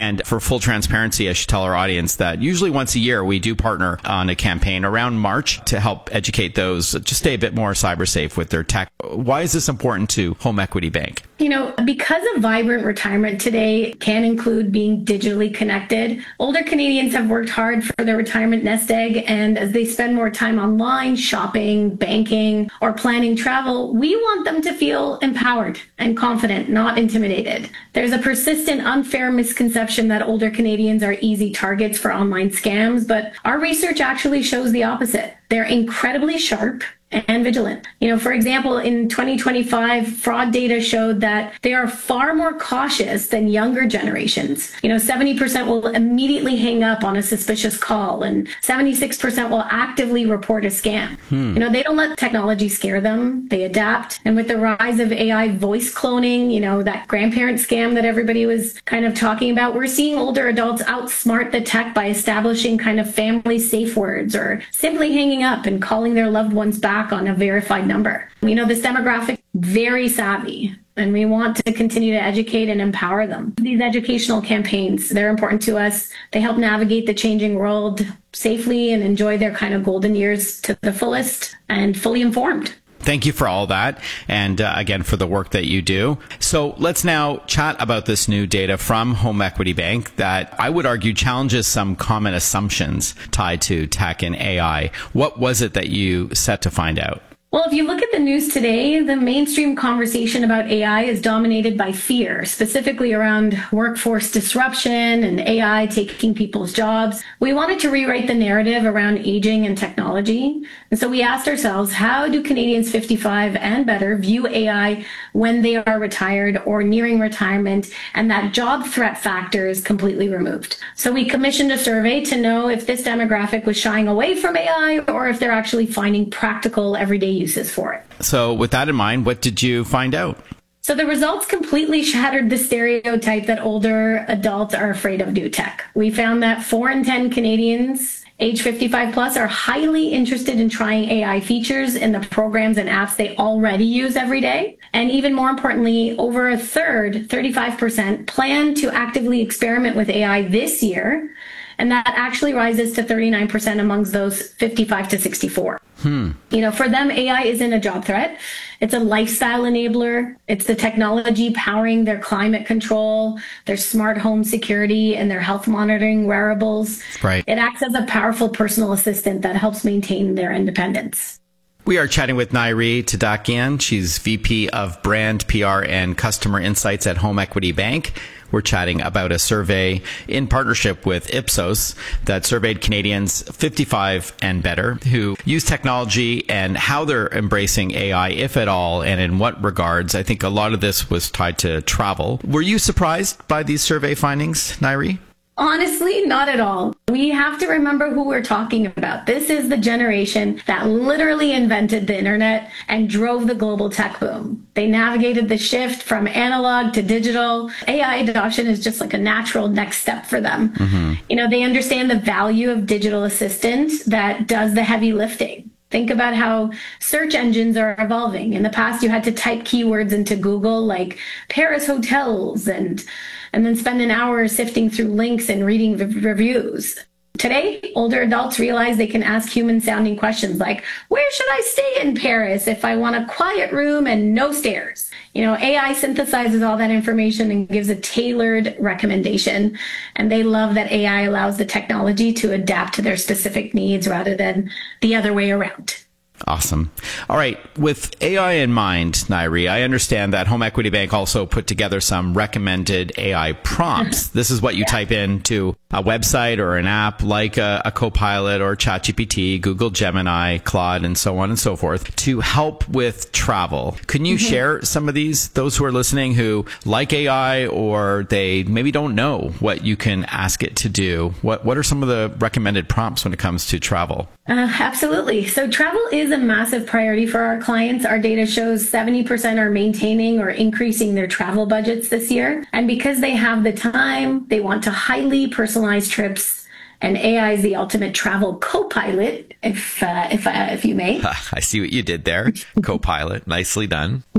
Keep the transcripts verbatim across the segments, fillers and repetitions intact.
And for full transparency, I should tell our audience that usually once a year we do partner on a campaign around March to help educate those to stay a bit more cyber safe with their tech. Why is this important to Home Equity Bank? You know, because a vibrant retirement today can include being digitally connected, older Canadians have worked hard for their retirement nest egg, and as they spend more time online, shopping, banking, or planning travel, we want them to feel empowered and confident, not intimidated. There's a persistent, unfair misconception that older Canadians are easy targets for online scams, but our research actually shows the opposite. They're incredibly sharp and vigilant. You know, for example, in twenty twenty-five, fraud data showed that they are far more cautious than younger generations. You know, seventy percent will immediately hang up on a suspicious call, and seventy-six percent will actively report a scam. Hmm. You know, they don't let technology scare them. They adapt. And with the rise of A I voice cloning, you know, that grandparent scam that everybody was kind of talking about, we're seeing older adults outsmart the tech by establishing kind of family safe words or simply hanging up and calling their loved ones back on a verified number. You know, this demographic, very savvy, and we want to continue to educate and empower them. These educational campaigns, they're important to us. They help navigate the changing world safely and enjoy their kind of golden years to the fullest and fully informed. Thank you for all that. And uh, again, for the work that you do. So let's now chat about this new data from Home Equity Bank that I would argue challenges some common assumptions tied to tech and A I. What was it that you set to find out? Well, if you look at the news today, the mainstream conversation about A I is dominated by fear, specifically around workforce disruption and A I taking people's jobs. We wanted to rewrite the narrative around aging and technology. And so we asked ourselves, how do Canadians fifty-five and better view A I when they are retired or nearing retirement and that job threat factor is completely removed? So we commissioned a survey to know if this demographic was shying away from A I or if they're actually finding practical everyday uses for it. So with that in mind, what did you find out? So the results completely shattered the stereotype that older adults are afraid of new tech. We found that four in ten Canadians age fifty-five plus are highly interested in trying A I features in the programs and apps they already use every day. And even more importantly, over a third, thirty-five percent, plan to actively experiment with A I this year. And that actually rises to thirty-nine percent amongst those fifty-five to sixty-four. Hmm. You know, for them, A I isn't a job threat. It's a lifestyle enabler. It's the technology powering their climate control, their smart home security, and their health monitoring wearables. Right. It acts as a powerful personal assistant that helps maintain their independence. We are chatting with Nairi Tadakian. She's V P of Brand, P R, and Customer Insights at Home Equity Bank. We're chatting about a survey in partnership with Ipsos that surveyed Canadians fifty-five and better who use technology and how they're embracing A I, if at all, and in what regards. I think a lot of this was tied to travel. Were you surprised by these survey findings, Nairi? Honestly, not at all. We have to remember who we're talking about. This is the generation that literally invented the internet and drove the global tech boom. They navigated the shift from analog to digital. A I adoption is just like a natural next step for them. Mm-hmm. You know, they understand the value of digital assistant that does the heavy lifting. Think about how search engines are evolving. In the past, you had to type keywords into Google like Paris hotels and and then spend an hour sifting through links and reading the reviews. Today, older adults realize they can ask human-sounding questions like, where should I stay in Paris if I want a quiet room and no stairs? You know, A I synthesizes all that information and gives a tailored recommendation. And they love that A I allows the technology to adapt to their specific needs rather than the other way around. Awesome. All right. With A I in mind, Nairi, I understand that Home Equity Bank also put together some recommended A I prompts. This is what you yeah. type into a website or an app like a, a Copilot or ChatGPT, Google Gemini, Claude, and so on and so forth to help with travel. Can you mm-hmm. share some of these, those who are listening who like A I or they maybe don't know what you can ask it to do? What, what are some of the recommended prompts when it comes to travel? Uh, absolutely. So travel is a massive priority for our clients. Our data shows seventy percent are maintaining or increasing their travel budgets this year. And because they have the time, they want to highly personalize trips. And A I is the ultimate travel co-pilot, if uh, if uh, if you may. I see what you did there. Co-pilot. Nicely done.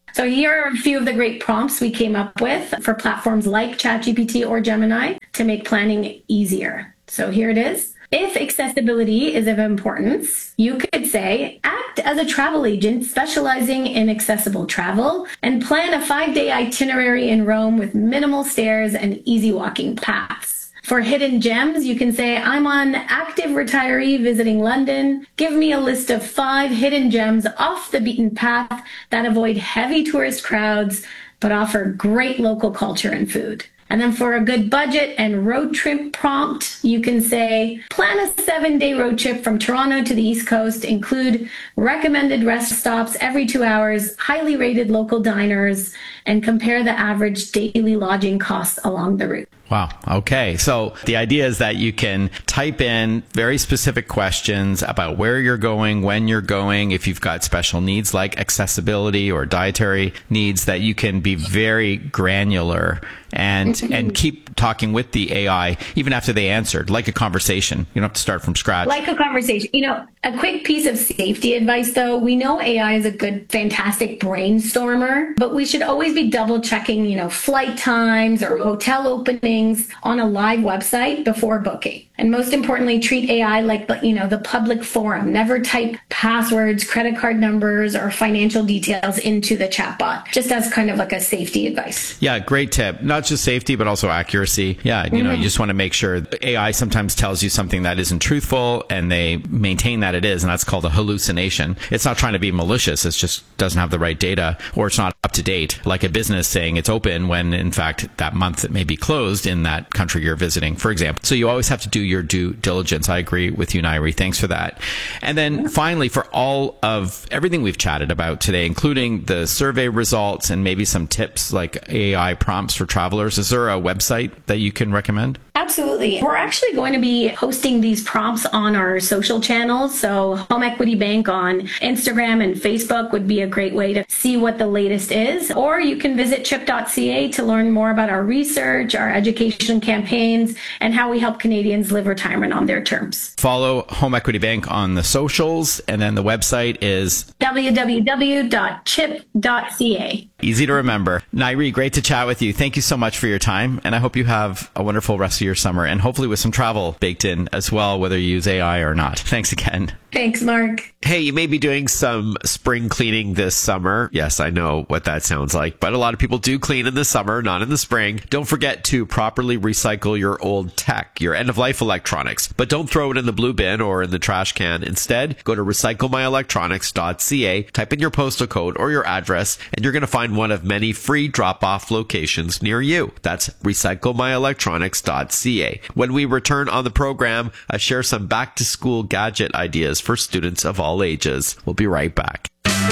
So here are a few of the great prompts we came up with for platforms like ChatGPT or Gemini to make planning easier. So here it is. If accessibility is of importance, you could say, act as a travel agent specializing in accessible travel and plan a five-day itinerary in Rome with minimal stairs and easy walking paths. For hidden gems, you can say, I'm an active retiree visiting London. Give me a list of five hidden gems off the beaten path that avoid heavy tourist crowds, but offer great local culture and food. And then for a good budget and road trip prompt, you can say, plan a seven-day road trip from Toronto to the East Coast, include recommended rest stops every two hours, highly rated local diners, and compare the average daily lodging costs along the route. Wow. Okay. So the idea is that you can type in very specific questions about where you're going, when you're going, if you've got special needs like accessibility or dietary needs, that you can be very granular and mm-hmm. and keep talking with the A I even after they answered, like a conversation. You don't have to start from scratch. Like a conversation. You know, a quick piece of safety advice, though. We know A I is a good, fantastic brainstormer, but we should always be double checking, you know, flight times or hotel openings on a live website before booking. And most importantly, treat A I like, you know, the public forum. Never type passwords, credit card numbers, or financial details into the chatbot, just as kind of like a safety advice. Yeah, great tip. Not just safety, but also accuracy. Yeah, you mm-hmm. know, you just want to make sure A I sometimes tells you something that isn't truthful, and they maintain that it is, and that's called a hallucination. It's not trying to be malicious. It just doesn't have the right data, or it's not up to date, like a business saying it's open when, in fact, that month it may be closed in that country you're visiting, for example. So you always have to do your due diligence. I agree with you, Nairi. Thanks for that. And then finally, for all of everything we've chatted about today, including the survey results and maybe some tips like A I prompts for travelers, is there a website that you can recommend? Absolutely. We're actually going to be posting these prompts on our social channels. So Home Equity Bank on Instagram and Facebook would be a great way to see what the latest is. Or you can visit chip dot c a to learn more about our research, our education campaigns, and how we help Canadians live retirement on their terms. Follow Home Equity Bank on the socials, and then the website is w w w dot chip dot c a. Easy to remember. Nairi, great to chat with you. Thank you so much for your time, and I hope you have a wonderful rest of your summer, and hopefully with some travel baked in as well, whether you use A I or not. Thanks again. Thanks, Mark. Hey, you may be doing some spring cleaning this summer. Yes, I know what that sounds like, but a lot of people do clean in the summer, not in the spring. Don't forget to properly recycle your old tech, your end-of-life electronics, but don't throw it in the blue bin or in the trash can. Instead, go to recycle my electronics dot c a, type in your postal code or your address, and you're going to find one of many free drop-off locations near you. That's recycle my electronics dot c a. When we return on the program, I share some back-to-school gadget ideas for students of all ages. We'll be right back.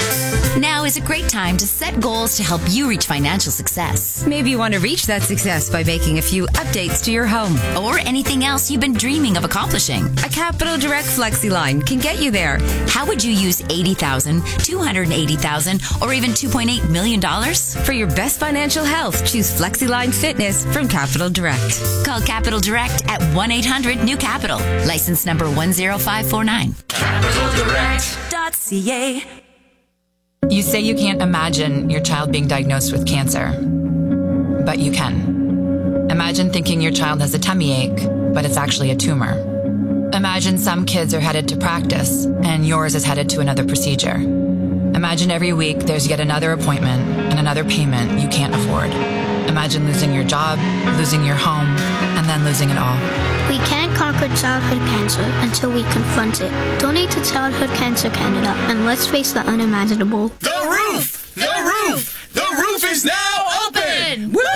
Now is a great time to set goals to help you reach financial success. Maybe you want to reach that success by making a few updates to your home. Or anything else you've been dreaming of accomplishing. A Capital Direct FlexiLine can get you there. How would you use eighty thousand dollars, two hundred eighty thousand dollars, or even two point eight million dollars? For your best financial health, choose FlexiLine Fitness from Capital Direct. Call Capital Direct at one eight hundred new capital. License number one zero five four nine. capital direct dot c a. You say you can't imagine your child being diagnosed with cancer, but you can. Imagine thinking your child has a tummy ache, but it's actually a tumor. Imagine some kids are headed to practice, and yours is headed to another procedure. Imagine every week there's yet another appointment and another payment you can't afford. Imagine losing your job, losing your home, and then losing it all. We can't conquer childhood cancer until we confront it. Donate to Childhood Cancer Canada, and let's face the unimaginable. The roof! The roof! The roof is now open! Woo!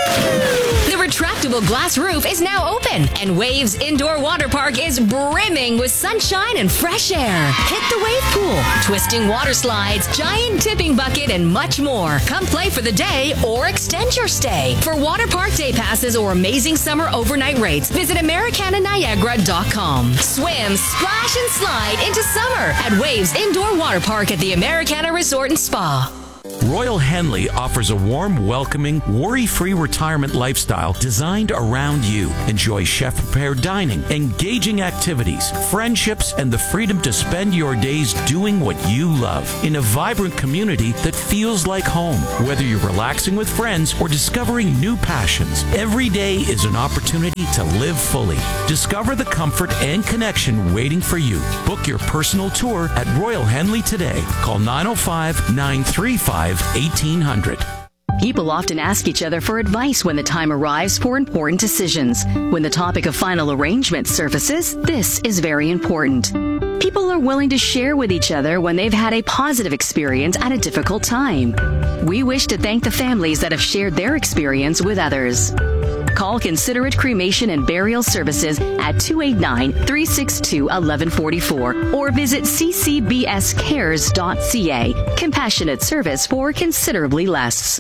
The retractable glass roof is now open, and Waves Indoor Water Park is brimming with sunshine and fresh air. Hit the wave pool, twisting water slides, giant tipping bucket, and much more. Come play for the day or extend your stay. For water park day passes or amazing summer overnight rates, visit Americana Niagara dot com. Swim, splash, and slide into summer at Waves Indoor Water Park at the Americana Resort and Spa. Royal Henley offers a warm, welcoming, worry-free retirement lifestyle designed around you. Enjoy chef-prepared dining, engaging activities, friendships, and the freedom to spend your days doing what you love in a vibrant community that feels like home. Whether you're relaxing with friends or discovering new passions, every day is an opportunity to live fully. Discover the comfort and connection waiting for you. Book your personal tour at Royal Henley today. Call nine oh five, nine three five, eighteen hundred. People often ask each other for advice when the time arrives for important decisions. When the topic of final arrangement surfaces, this is very important. People are willing to share with each other when they've had a positive experience at a difficult time. We wish to thank the families that have shared their experience with others. Call Considerate Cremation and Burial Services at two eight nine, three six two, one one four four or visit c c b s cares dot c a. Compassionate service for considerably less.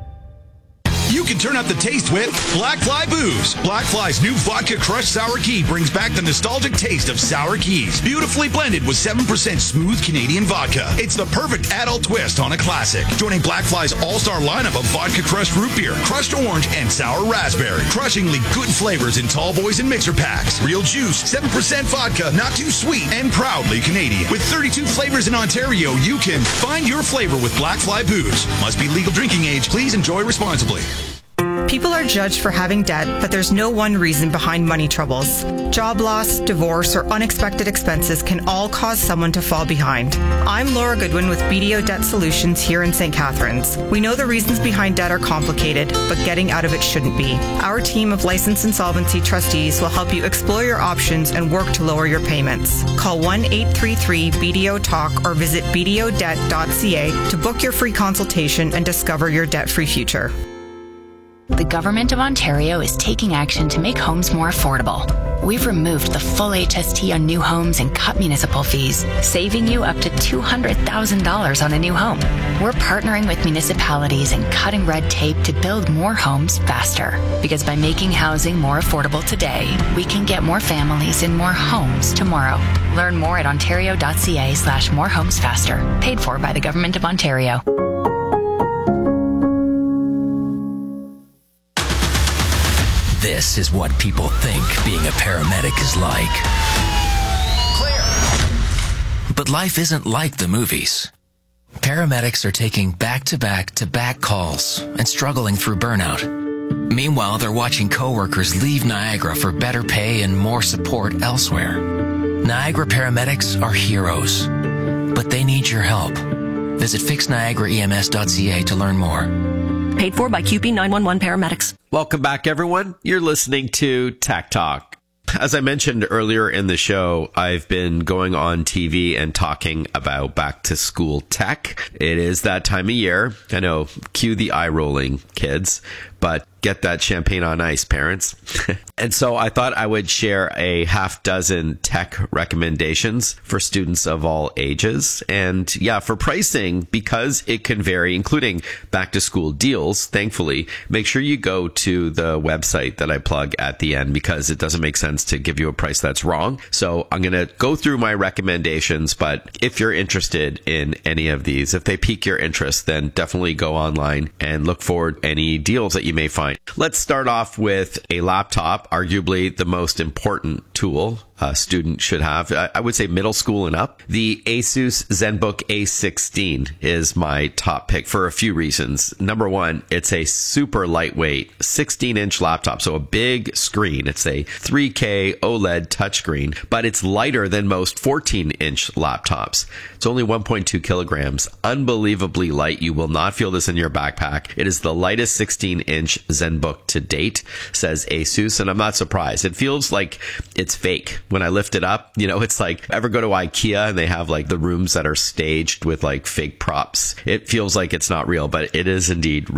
You can turn up the taste with Black Fly Booze. Black Fly's new Vodka Crushed Sour Key brings back the nostalgic taste of sour keys. Beautifully blended with seven percent smooth Canadian vodka. It's the perfect adult twist on a classic. Joining Black Fly's all-star lineup of Vodka Crushed Root Beer, Crushed Orange, and Sour Raspberry. Crushingly good flavors in tall boys and mixer packs. Real juice, seven percent vodka, not too sweet, and proudly Canadian. With thirty-two flavors in Ontario, you can find your flavor with Black Fly Booze. Must be legal drinking age. Please enjoy responsibly. People are judged for having debt, but there's no one reason behind money troubles. Job loss, divorce, or unexpected expenses can all cause someone to fall behind. I'm Laura Goodwin with B D O Debt Solutions here in Saint Catharines. We know the reasons behind debt are complicated, but getting out of it shouldn't be. Our team of licensed insolvency trustees will help you explore your options and work to lower your payments. Call one eight three three B D O talk or visit b d o debt dot c a to book your free consultation and discover your debt-free future. The Government of Ontario is taking action to make homes more affordable. We've removed the full H S T on new homes and cut municipal fees, saving you up to two hundred thousand dollars on a new home. We're partnering with municipalities and cutting red tape to build more homes faster. Because by making housing more affordable today, we can get more families in more homes tomorrow. Learn more at ontario dot c a slash more homes faster. Paid for by the Government of Ontario. This is what people think being a paramedic is like. Clear. But life isn't like the movies. Paramedics are taking back-to-back-to-back calls and struggling through burnout. Meanwhile, they're watching coworkers leave Niagara for better pay and more support elsewhere. Niagara paramedics are heroes, but they need your help. Visit fix niagara e m s dot c a to learn more. Paid for by Q P nine one one Paramedics. Welcome back, everyone. You're listening to Tech Talk. As I mentioned earlier in the show, I've been going on T V and talking about back to school tech. It is that time of year. I know, cue the eye rolling, kids, but get that champagne on ice, parents. And so I thought I would share a half dozen tech recommendations for students of all ages. And yeah, for pricing, because it can vary, including back to school deals, thankfully, make sure you go to the website that I plug at the end, because it doesn't make sense to give you a price that's wrong. So I'm going to go through my recommendations, but if you're interested in any of these, if they pique your interest, then definitely go online and look for any deals that you may find. Let's start off with a laptop, arguably the most important tool a student should have. I would say middle school and up. The Asus ZenBook A sixteen is my top pick for a few reasons. Number one, it's a super lightweight sixteen inch laptop, so a big screen. It's a three K OLED touchscreen, but it's lighter than most fourteen inch laptops. It's only one point two kilograms. Unbelievably light. You will not feel this in your backpack. It is the lightest sixteen inch ZenBook to date, says Asus, and I'm not surprised. It feels like it's fake. When I lift it up, you know, it's like, ever go to IKEA and they have like the rooms that are staged with like fake props? It feels like it's not real, but it is indeed real.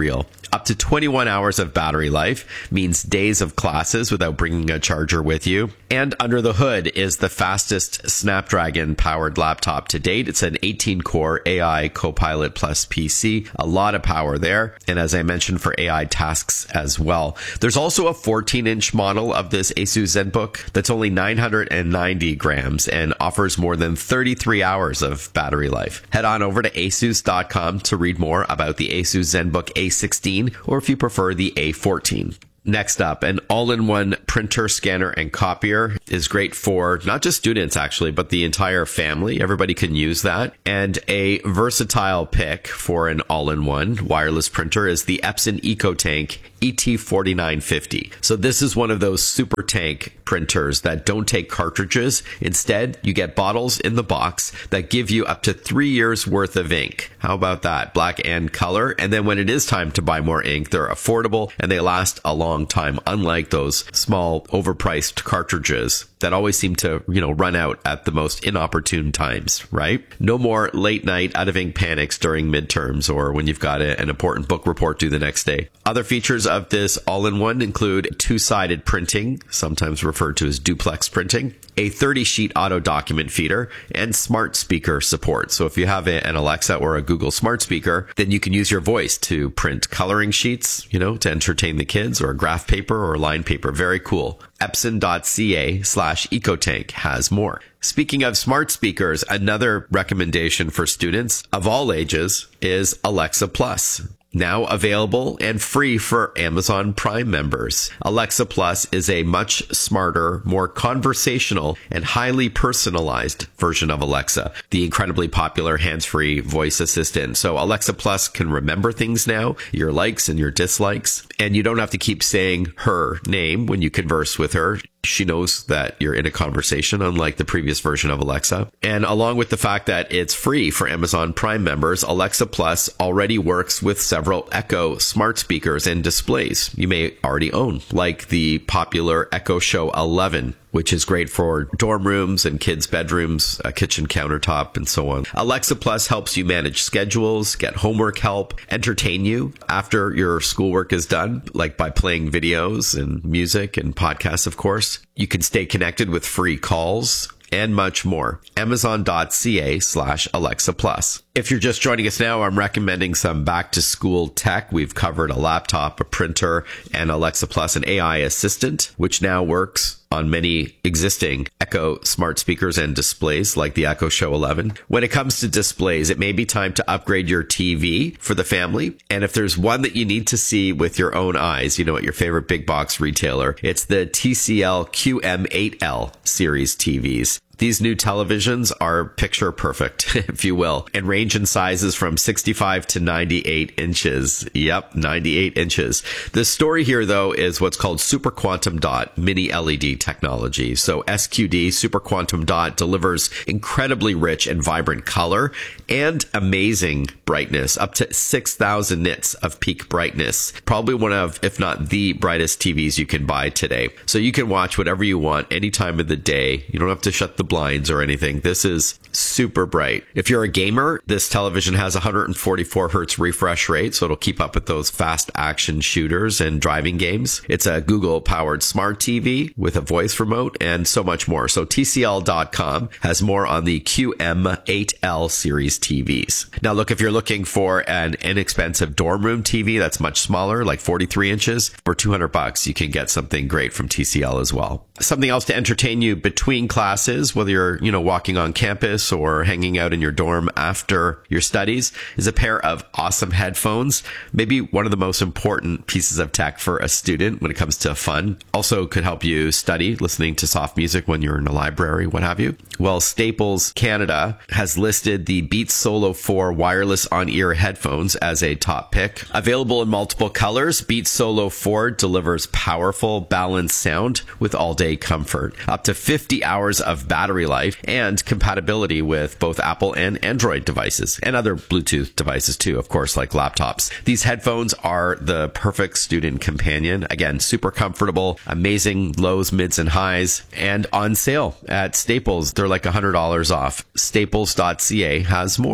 Up to twenty-one hours of battery life means days of classes without bringing a charger with you. And under the hood is the fastest Snapdragon-powered laptop to date. It's an eighteen-core A I Copilot Plus P C. A lot of power there. And as I mentioned, for A I tasks as well. There's also a fourteen-inch model of this Asus ZenBook that's only nine hundred ninety grams and offers more than thirty-three hours of battery life. Head on over to asus dot com to read more about the Asus ZenBook A sixteen, or if you prefer, the A fourteen. Next up, an all-in-one printer, scanner, and copier is great for not just students, actually, but the entire family. Everybody can use that. And a versatile pick for an all-in-one wireless printer is the Epson EcoTank E T forty-nine fifty. So this is one of those super tank printers that don't take cartridges. Instead, you get bottles in the box that give you up to three years worth of ink. How about that? Black and color. And then when it is time to buy more ink, they're affordable and they last a long time, unlike those small overpriced cartridges that always seem to, you know, run out at the most inopportune times, right? No more late night out of ink panics during midterms or when you've got a, an important book report due the next day. Other features of this all-in-one include two-sided printing, sometimes referred to as duplex printing, a thirty sheet auto document feeder, and smart speaker support. So if you have a, an Alexa or a Google smart speaker, then you can use your voice to print coloring sheets, you know, to entertain the kids, or graph paper or line paper. Very cool. Epson dot C A slash EcoTank has more. Speaking of smart speakers, another recommendation for students of all ages is Alexa Plus. Now available and free for Amazon Prime members. Alexa Plus is a much smarter, more conversational, and highly personalized version of Alexa, the incredibly popular hands-free voice assistant. So Alexa Plus can remember things now, your likes and your dislikes, and you don't have to keep saying her name when you converse with her. She knows that you're in a conversation, unlike the previous version of Alexa. And along with the fact that it's free for Amazon Prime members, Alexa Plus already works with several Echo smart speakers and displays you may already own, like the popular Echo Show eleven, which is great for dorm rooms and kids' bedrooms, a kitchen countertop, and so on. Alexa Plus helps you manage schedules, get homework help, entertain you after your schoolwork is done, like by playing videos and music and podcasts, of course. You can stay connected with free calls and much more. Amazon dot C A slash Alexa Plus. If you're just joining us now, I'm recommending some back-to-school tech. We've covered a laptop, a printer, and Alexa Plus, an A I assistant, which now works on many existing Echo smart speakers and displays like the Echo Show eleven. When it comes to displays, it may be time to upgrade your T V for the family. And if there's one that you need to see with your own eyes, you know, at your favorite big box retailer, it's the T C L Q M eight L series T Vs. These new televisions are picture perfect, if you will, and range in sizes from sixty-five to ninety-eight inches. Yep, ninety-eight inches. The story here, though, is what's called Super Quantum Dot Mini L E D technology. So S Q D, Super Quantum Dot, delivers incredibly rich and vibrant color and amazing brightness, up to six thousand nits of peak brightness. Probably one of, if not the brightest T Vs you can buy today. So you can watch whatever you want any time of the day. You don't have to shut the blinds or anything. This is super bright. If you're a gamer, this television has one hundred forty-four hertz refresh rate, so it'll keep up with those fast action shooters and driving games. It's a Google powered smart T V with a voice remote and so much more. So T C L dot com has more on the Q M eight L series T Vs. Now look, if you're looking for an inexpensive dorm room T V that's much smaller, like forty-three inches, for two hundred bucks, you can get something great from T C L as well. Something else to entertain you between classes, whether you're, you know, walking on campus or hanging out in your dorm after your studies, is a pair of awesome headphones. Maybe one of the most important pieces of tech for a student when it comes to fun. Also could help you study, listening to soft music when you're in a library, what have you. Well, Staples Canada has listed the Beats Solo four wireless on-ear headphones as a top pick. Available in multiple colors, Beats Solo four delivers powerful, balanced sound with all-day comfort, up to fifty hours of battery life, and compatibility with both Apple and Android devices, and other Bluetooth devices too, of course, like laptops. These headphones are the perfect student companion. Again, super comfortable, amazing lows, mids, and highs, and on sale at Staples. They're like one hundred dollars off. Staples dot C A has more.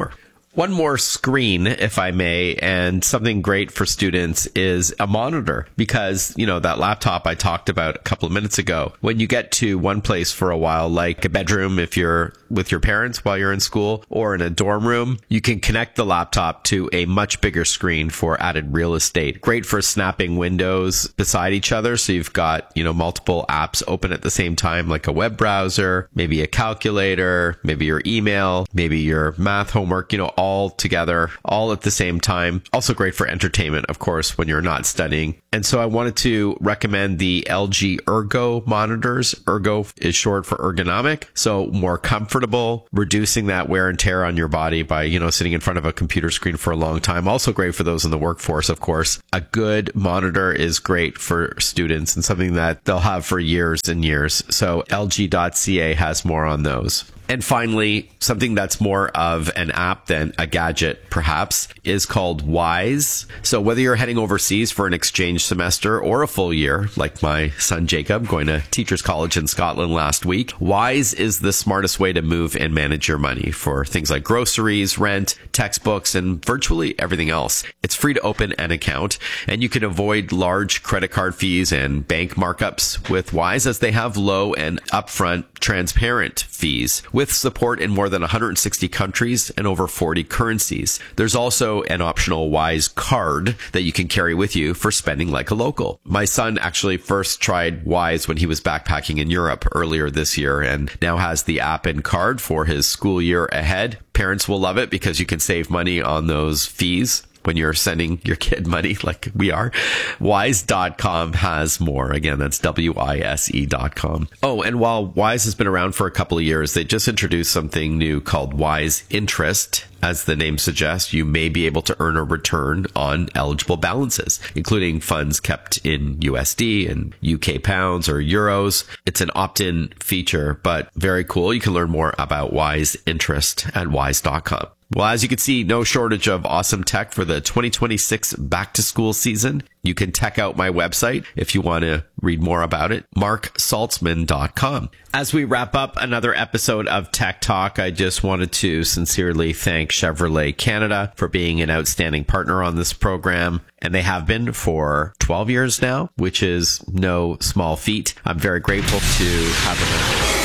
One more screen, if I may, and something great for students is a monitor, because, you know, that laptop I talked about a couple of minutes ago, when you get to one place for a while, like a bedroom if you're with your parents while you're in school, or in a dorm room, you can connect the laptop to a much bigger screen for added real estate. Great for snapping windows beside each other, so you've got, you know, multiple apps open at the same time, like a web browser, maybe a calculator, maybe your email, maybe your math homework, you know, all together, all at the same time. Also great for entertainment, of course, when you're not studying. And so I wanted to recommend the L G Ergo monitors. Ergo is short for ergonomic, so more comfortable, reducing that wear and tear on your body by, you know, sitting in front of a computer screen for a long time. Also great for those in the workforce, of course. A good monitor is great for students and something that they'll have for years and years. So L G dot C A has more on those. And finally, something that's more of an app than a gadget, perhaps, is called Wise. So whether you're heading overseas for an exchange semester or a full year, like my son Jacob going to Teachers College in Scotland last week, Wise is the smartest way to move and manage your money for things like groceries, rent, textbooks, and virtually everything else. It's free to open an account, and you can avoid large credit card fees and bank markups with Wise, as they have low and upfront transparent fees, with support in more than one hundred sixty countries and over forty currencies. There's also an optional Wise card that you can carry with you for spending like a local. My son actually first tried Wise when he was backpacking in Europe earlier this year, and now has the app and card for his school year ahead. Parents will love it because you can save money on those fees when you're sending your kid money like we are. Wise dot com has more. Again, that's W I S E dot com. Oh, and while Wise has been around for a couple of years, they just introduced something new called Wise Interest. As the name suggests, you may be able to earn a return on eligible balances, including funds kept in U S D and U K pounds or euros. It's an opt-in feature, but very cool. You can learn more about Wise Interest at wise dot com. Well, as you can see, no shortage of awesome tech for the twenty twenty-six back-to-school season. You can check out my website if you want to read more about it, mark saltzman dot com. As we wrap up another episode of Tech Talk, I just wanted to sincerely thank Chevrolet Canada for being an outstanding partner on this program. And they have been for twelve years now, which is no small feat. I'm very grateful to have them.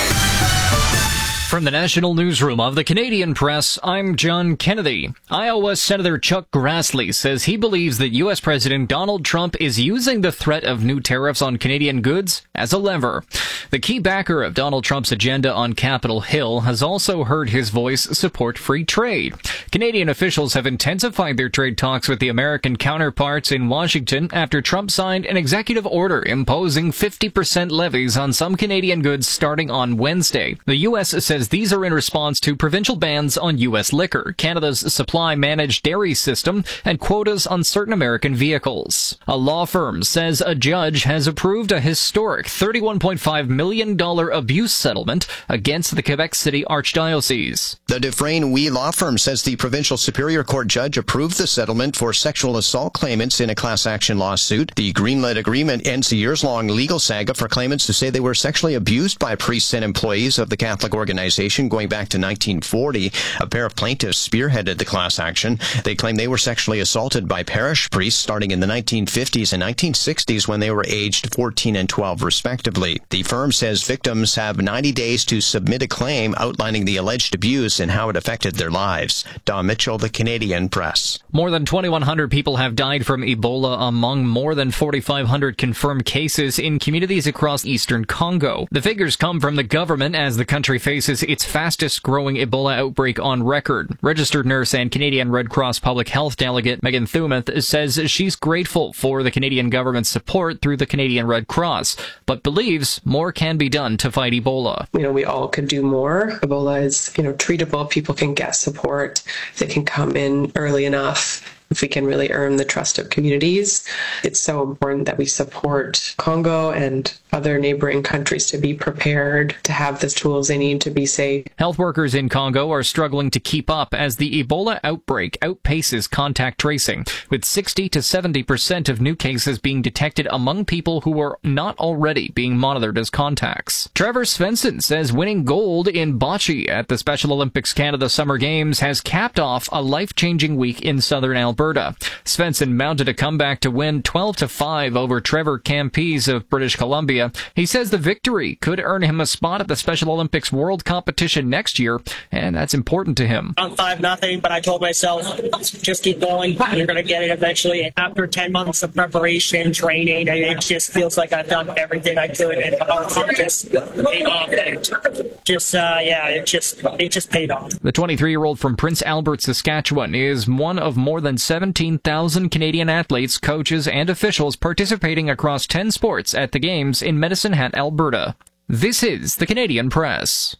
From the National Newsroom of the Canadian Press, I'm John Kennedy. Iowa Senator Chuck Grassley says he believes that U S President Donald Trump is using the threat of new tariffs on Canadian goods as a lever. The key backer of Donald Trump's agenda on Capitol Hill has also heard his voice support free trade. Canadian officials have intensified their trade talks with the American counterparts in Washington after Trump signed an executive order imposing fifty percent levies on some Canadian goods starting on Wednesday. The U S says these are in response to provincial bans on U S liquor, Canada's supply-managed dairy system, and quotas on certain American vehicles. A law firm says a judge has approved a historic thirty-one point five million dollars abuse settlement against the Quebec City Archdiocese. The Dufresne-Wee law firm says the provincial superior court judge approved the settlement for sexual assault claimants in a class action lawsuit. The greenlit agreement ends a years-long legal saga for claimants who say they were sexually abused by priests and employees of the Catholic organization going back to nineteen forty. A pair of plaintiffs spearheaded the class action. They claim they were sexually assaulted by parish priests starting in the nineteen fifties and nineteen sixties when they were aged fourteen and twelve respectively. The firm says victims have ninety days to submit a claim outlining the alleged abuse and how it affected their lives. Don Mitchell, The Canadian Press. More than twenty-one hundred people have died from Ebola among more than forty-five hundred confirmed cases in communities across eastern Congo. The figures come from the government as the country faces its fastest-growing Ebola outbreak on record. Registered nurse and Canadian Red Cross Public Health Delegate Megan Thumeth says she's grateful for the Canadian government's support through the Canadian Red Cross, but believes more can be done to fight Ebola. You know, we all could do more. Ebola is, you know, treatable. People can get support. They can come in early enough if we can really earn the trust of communities. It's so important that we support Congo and other neighboring countries to be prepared, to have the tools they need to be safe. Health workers in Congo are struggling to keep up as the Ebola outbreak outpaces contact tracing, with sixty to seventy percent of new cases being detected among people who were not already being monitored as contacts. Trevor Svensson says winning gold in bocce at the Special Olympics Canada Summer Games has capped off a life-changing week in southern Alberta. Svensson mounted a comeback to win twelve to five over Trevor Campese of British Columbia. He says the victory could earn him a spot at the Special Olympics World Competition next year, and that's important to him. I'm five nothing, but I told myself, just keep going. You're going to get it eventually. After ten months of preparation, training, and it just feels like I've done everything I could, and it just paid off. And just, uh, yeah, it just, it just paid off. The twenty-three-year-old from Prince Albert, Saskatchewan, is one of more than seventeen thousand Canadian athletes, coaches, and officials participating across ten sports at the Games in Medicine Hat, Alberta. This is the Canadian Press.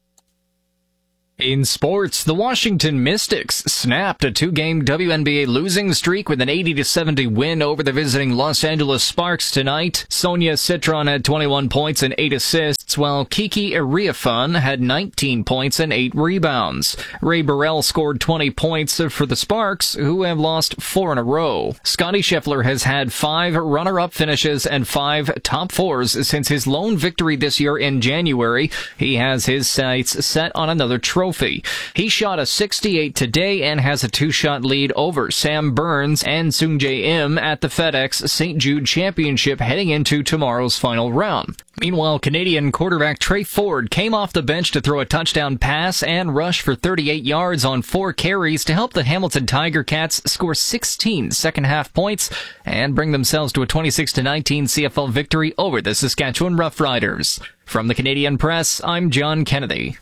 In sports, the Washington Mystics snapped a two-game W N B A losing streak with an eighty to seventy win over the visiting Los Angeles Sparks tonight. Sonia Citron had twenty-one points and eight assists, while Kiki Iriafan had nineteen points and eight rebounds. Ray Burrell scored twenty points for the Sparks, who have lost four in a row. Scotty Scheffler has had five runner-up finishes and five top fours since his lone victory this year in January. He has his sights set on another trophy. He shot a sixty-eight today and has a two-shot lead over Sam Burns and Sungjae Im at the FedEx Saint Jude Championship heading into tomorrow's final round. Meanwhile, Canadian quarterback Trey Ford came off the bench to throw a touchdown pass and rush for thirty-eight yards on four carries to help the Hamilton Tiger Cats score sixteen second-half points and bring themselves to a twenty-six to nineteen C F L victory over the Saskatchewan Roughriders. From the Canadian Press, I'm John Kennedy.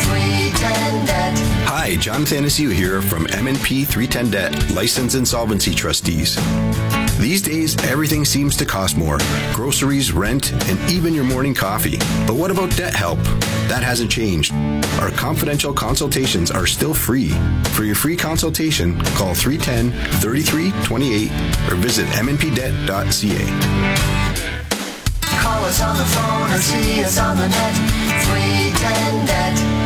Hi, John Thanasiu here from M and P three ten Debt, Licensed Insolvency Trustees. These days, everything seems to cost more. Groceries, rent, and even your morning coffee. But what about debt help? That hasn't changed. Our confidential consultations are still free. For your free consultation, call three one zero, three three two eight or visit m n p debt dot c a. Call us on the phone or see us on the net. three ten debt.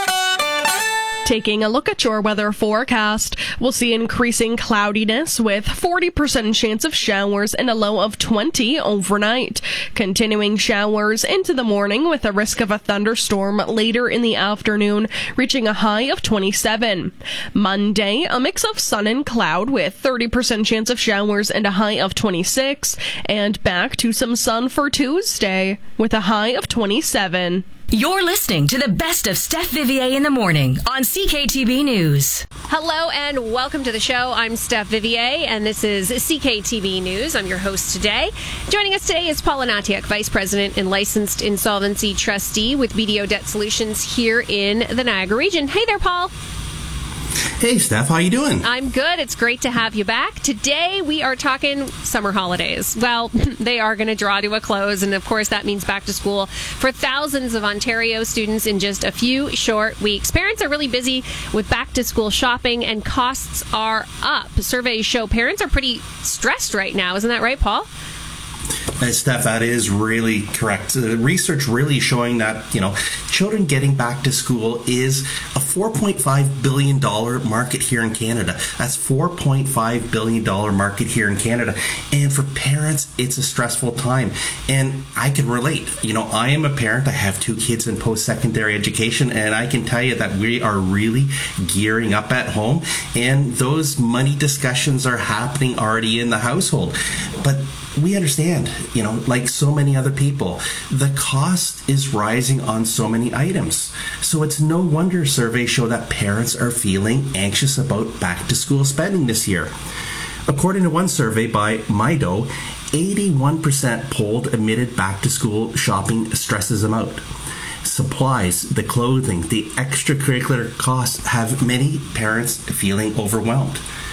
Taking a look at your weather forecast, we'll see increasing cloudiness with forty percent chance of showers and a low of twenty overnight. Continuing showers into the morning with a risk of a thunderstorm later in the afternoon, reaching a high of twenty-seven. Monday, a mix of sun and cloud with thirty percent chance of showers and a high of twenty-six. And back to some sun for Tuesday with a high of twenty-seven. You're listening to the best of Steph Vivier in the morning on C K T V News. Hello and welcome to the show. I'm Steph Vivier and this is C K T V News. I'm your host today. Joining us today is Paul Anatiak, Vice President and Licensed Insolvency Trustee with B D O Debt Solutions here in the Niagara region. Hey there, Paul. Hey, Steph, how you doing? I'm good. It's great to have you back. Today, we are talking summer holidays. Well, they are going to draw to a close, and of course, that means back to school for thousands of Ontario students in just a few short weeks. Parents are really busy with back-to-school shopping, and costs are up. Surveys show parents are pretty stressed right now. Isn't that right, Paul? Uh, Steph, that is really correct. Uh, research really showing that, you know, children getting back to school is a four point five billion dollars market here in Canada. That's four point five billion dollars market here in Canada. And for parents, it's a stressful time. And I can relate. You know, I am a parent. I have two kids in post-secondary education, and I can tell you that we are really gearing up at home. And those money discussions are happening already in the household. But we understand, you know, like so many other people, the cost is rising on so many items. So it's no wonder surveys show that parents are feeling anxious about back to school spending this year. According to one survey by Mido, eighty-one percent polled admitted back to school shopping stresses them out. Supplies, the clothing, the extracurricular costs have many parents feeling overwhelmed.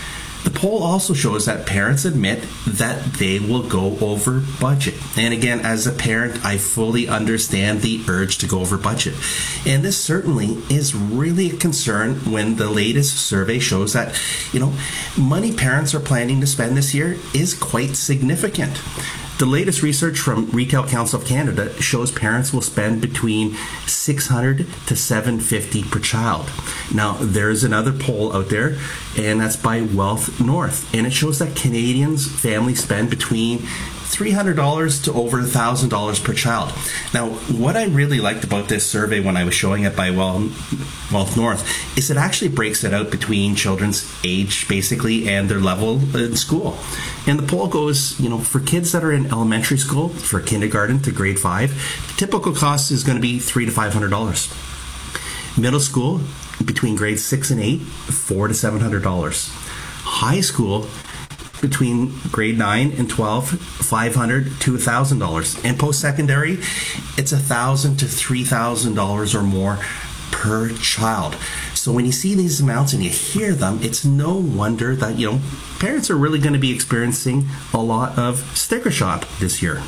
The poll also shows that parents admit that they will go over budget. And again, as a parent, I fully understand the urge to go over budget. And this certainly is really a concern when the latest survey shows that, you know, money parents are planning to spend this year is quite significant. The latest research from Retail Council of Canada shows parents will spend between six hundred to seven hundred fifty dollars per child. Now, there's another poll out there, and that's by Wealth North, and it shows that Canadians' families spend between three hundred dollars to over one thousand dollars per child. Now, what I really liked about this survey when I was showing it by Wealth North is it actually breaks it out between children's age, basically, and their level in school. And the poll goes, you know, for kids that are in elementary school, for kindergarten to grade five, the typical cost is going to be three to five hundred dollars. Middle school, between grades six and eight, four to seven hundred dollars. High school, between grade nine and twelve, five hundred to one thousand dollars. And post-secondary, it's one thousand to three thousand dollars or more per child. So when you see these amounts and you hear them, it's no wonder that, you know, parents are really going to be experiencing a lot of sticker shock this year.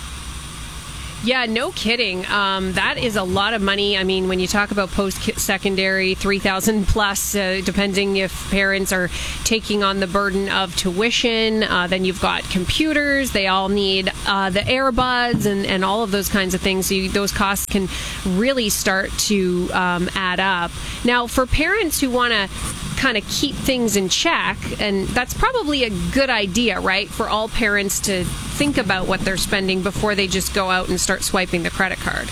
Yeah, no kidding. Um, that is a lot of money. I mean, when you talk about post-secondary, three thousand plus, uh, depending if parents are taking on the burden of tuition, uh, then you've got computers. They all need uh, the earbuds and, and all of those kinds of things. So you, those costs can really start to um, add up. Now, for parents who want to kind of keep things in check, and that's probably a good idea, right, for all parents to think about what they're spending before they just go out and start swiping the credit card.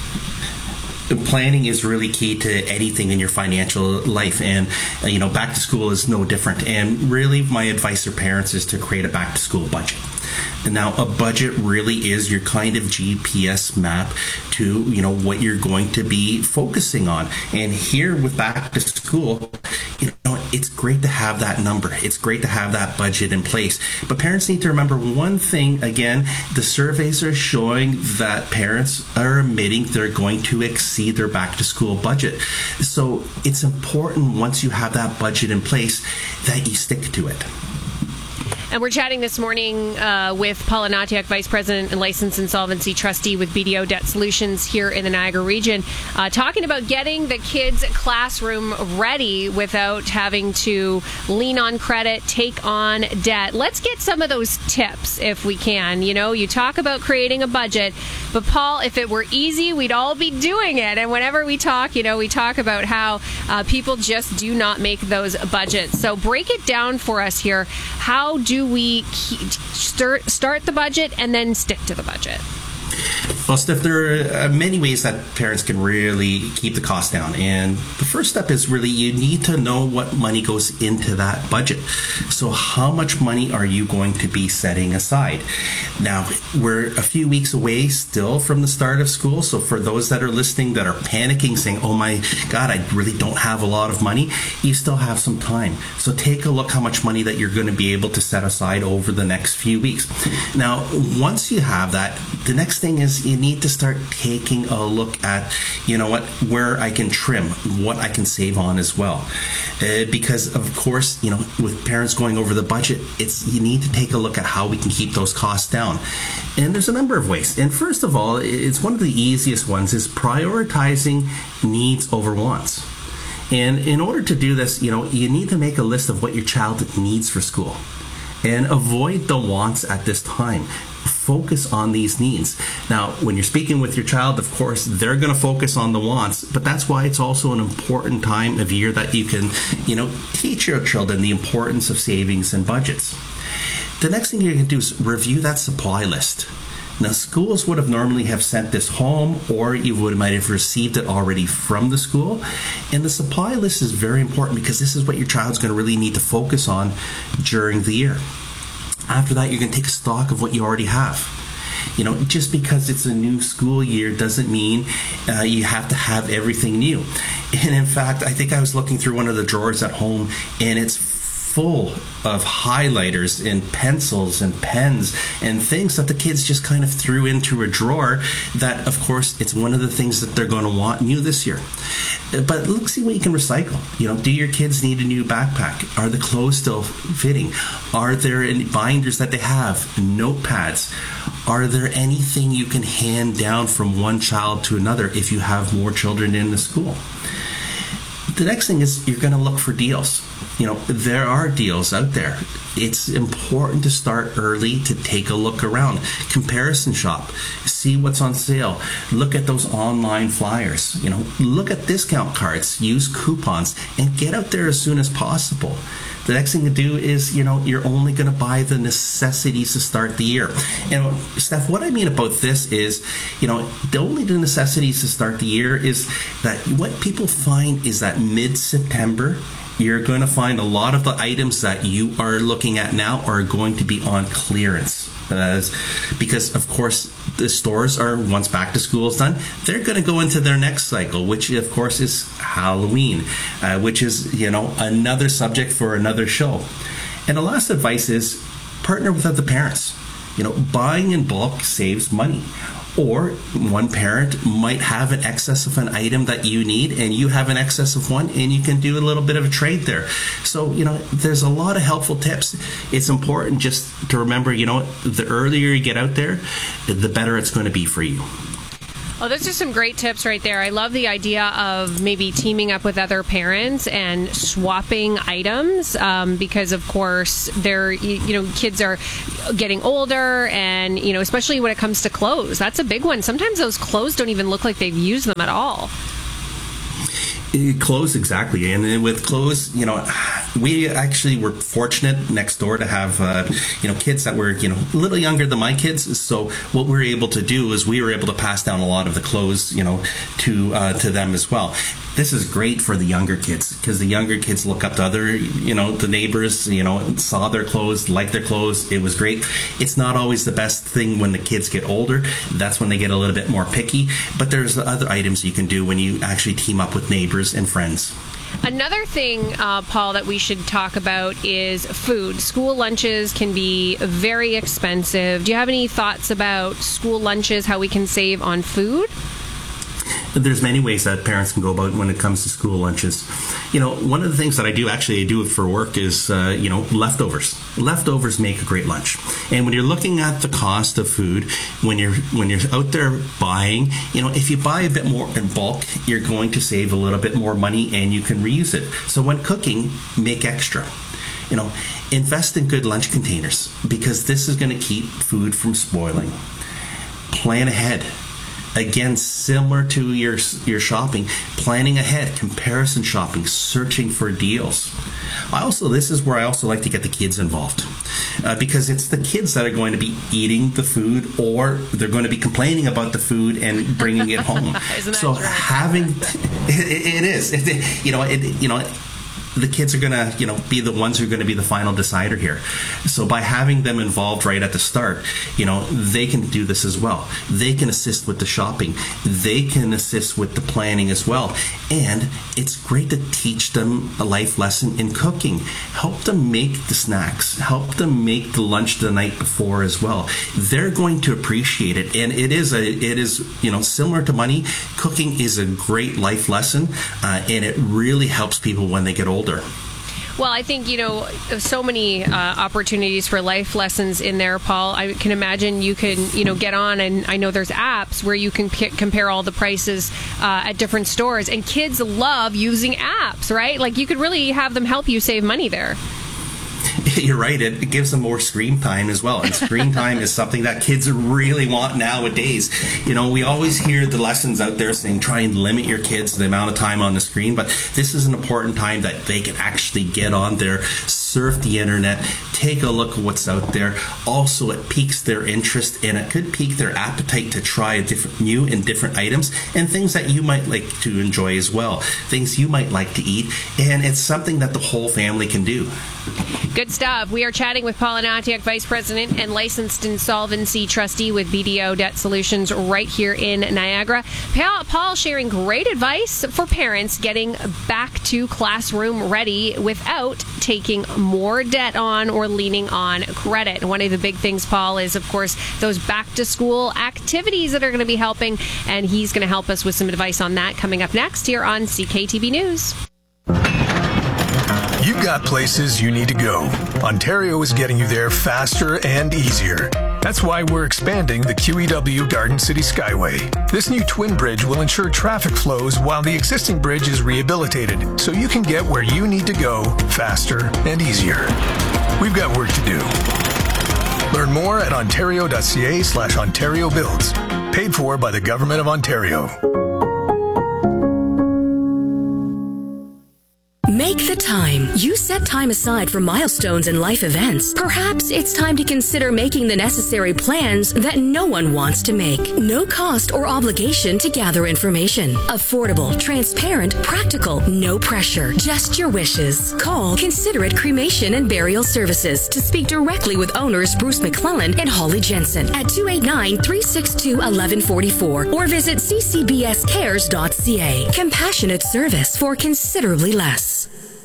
Planning is really key to anything in your financial life, and uh, you know, back to school is no different. And really, my advice to parents is to create a back to school budget. And now, a budget really is your kind of G P S map to, you know, what you're going to be focusing on. And here with back to school, you know, it's great to have that number. It's great to have that budget in place. But parents need to remember one thing. Again, the surveys are showing that parents are admitting they're going to exceed their back to school budget. So it's important, once you have that budget in place, that you stick to it. And we're chatting this morning uh, with Paula Natiak, Vice President and Licensed Insolvency Trustee with B D O Debt Solutions here in the Niagara region, uh, talking about getting the kids' classroom ready without having to lean on credit, take on debt. Let's get some of those tips if we can. You know, you talk about creating a budget, but Paul, if it were easy, we'd all be doing it. And whenever we talk, you know, we talk about how uh, people just do not make those budgets. So break it down for us here. How do we start start the budget and then stick to the budget? Well, Steph, there are many ways that parents can really keep the cost down. And the first step is really you need to know what money goes into that budget. So how much money are you going to be setting aside? Now, we're a few weeks away still from the start of school. So for those that are listening that are panicking, saying, oh my God, I really don't have a lot of money, you still have some time. So take a look how much money that you're going to be able to set aside over the next few weeks. Now, once you have that, the next thing is you need to start taking a look at, you know what, where I can trim, what I can save on as well. Uh, because of course, you know, with parents going over the budget, it's you need to take a look at how we can keep those costs down. And there's a number of ways. And first of all, it's one of the easiest ones is prioritizing needs over wants. And in order to do this, you know, you need to make a list of what your child needs for school and avoid the wants at this time. Focus on these needs. Now, when you're speaking with your child, of course, they're going to focus on the wants, but that's why it's also an important time of year that you can, you know, teach your children the importance of savings and budgets. The next thing you can do is review that supply list. Now, schools would have normally have sent this home, or you would might have received it already from the school. And the supply list is very important because this is what your child's going to really need to focus on during the year. After that, you're going to take stock of what you already have. You know, just because it's a new school year doesn't mean uh, you have to have everything new. And in fact, I think I was looking through one of the drawers at home, and it's full of highlighters and pencils and pens and things that the kids just kind of threw into a drawer that, of course, it's one of the things that they're going to want new this year. But look, see what you can recycle. You know, do your kids need a new backpack? Are the clothes still fitting? Are there any binders that they have? Notepads? Are there anything you can hand down from one child to another if you have more children in the school? The next thing is you're going to look for deals. You know, there are deals out there. It's important to start early to take a look around. Comparison shop. See what's on sale. Look at those online flyers. You know, look at discount cards. Use coupons and get out there as soon as possible. The next thing to do is, you know, you're only going to buy the necessities to start the year. And Steph, what I mean about this is, you know, the only the necessities to start the year is that what people find is that mid-September, you're going to find a lot of the items that you are looking at now are going to be on clearance. Uh, because, of course, the stores are, once back to school is done, they're going to go into their next cycle, which, of course, is Halloween, uh, which is, you know, another subject for another show. And the last advice is partner with other parents. You know, buying in bulk saves money. Or one parent might have an excess of an item that you need and you have an excess of one and you can do a little bit of a trade there. So, you know, there's a lot of helpful tips. It's important just to remember, you know, the earlier you get out there, the better it's going to be for you. Oh, those are some great tips right there. I love the idea of maybe teaming up with other parents and swapping items um, because, of course, they're, you know, kids are getting older and, you know, especially when it comes to clothes. That's a big one. Sometimes those clothes don't even look like they've used them at all. Clothes, exactly. And with clothes, you know, we actually were fortunate next door to have, uh, you know, kids that were, you know, a little younger than my kids. So what we were able to do is we were able to pass down a lot of the clothes, you know, to uh, to them as well. This is great for the younger kids because the younger kids look up to other, you know, the neighbors, you know, saw their clothes, liked their clothes. It was great. It's not always the best thing when the kids get older. That's when they get a little bit more picky. But there's other items you can do when you actually team up with neighbors and friends. Another thing, uh, Paul, that we should talk about is food. School lunches can be very expensive. Do you have any thoughts about school lunches, how we can save on food? There's many ways that parents can go about when it comes to school lunches. You know, one of the things that I do, actually I do it for work, is, uh, you know, leftovers. Leftovers make a great lunch. And when you're looking at the cost of food, when you're when you're out there buying, you know, if you buy a bit more in bulk, you're going to save a little bit more money and you can reuse it. So when cooking, make extra. You know, invest in good lunch containers because this is going to keep food from spoiling. Plan ahead. Again, similar to your your shopping, planning ahead, comparison shopping, searching for deals. I also, this is where I also like to get the kids involved uh, because it's the kids that are going to be eating the food or they're going to be complaining about the food and bringing it home. So having, it, it is, it, you know, it, you know. The kids are going to, you know, be the ones who are going to be the final decider here. So by having them involved right at the start, you know, they can do this as well. They can assist with the shopping. They can assist with the planning as well. And it's great to teach them a life lesson in cooking. Help them make the snacks. Help them make the lunch the night before as well. They're going to appreciate it. And it is, a, it is, you know, similar to money. Cooking is a great life lesson, uh, and it really helps people when they get older. Well, I think, you know, so many uh, opportunities for life lessons in there, Paul. I can imagine you can, you know, get on, and I know there's apps where you can p- compare all the prices uh, at different stores, and kids love using apps, right? Like, you could really have them help you save money there. You're right. It, it gives them more screen time as well. And screen time is something that kids really want nowadays. You know, we always hear the lessons out there saying try and limit your kids the amount of time on the screen. But this is an important time that they can actually get on there, surf the internet, take a look at what's out there. Also, it piques their interest and it could pique their appetite to try a different, new and different items and things that you might like to enjoy as well, things you might like to eat, and it's something that the whole family can do. Good stuff. We are chatting with Paul Anatiak, Vice President and Licensed Insolvency Trustee with B D O Debt Solutions right here in Niagara. Paul sharing great advice for parents getting back to classroom ready without taking more debt on or leaning on credit. One of the big things, Paul, is, of course, those back-to-school activities that are going to be helping, and he's going to help us with some advice on that coming up next here on C K T B News. You've got places you need to go. Ontario is getting you there faster and easier. That's why we're expanding the Q E W Garden City Skyway. This new twin bridge will ensure traffic flows while the existing bridge is rehabilitated, so you can get where you need to go faster and easier. We've got work to do. Learn more at ontario.ca slash Ontario Builds. Paid for by the Government of Ontario. Make the time. You set time aside for milestones and life events. Perhaps it's time to consider making the necessary plans that no one wants to make. No cost or obligation to gather information. Affordable, transparent, practical, no pressure. Just your wishes. Call Considerate Cremation and Burial Services to speak directly with owners Bruce McClellan and Holly Jensen at two eight nine, three six two, one one four four or visit c c b s cares dot c a. Compassionate service for considerably less.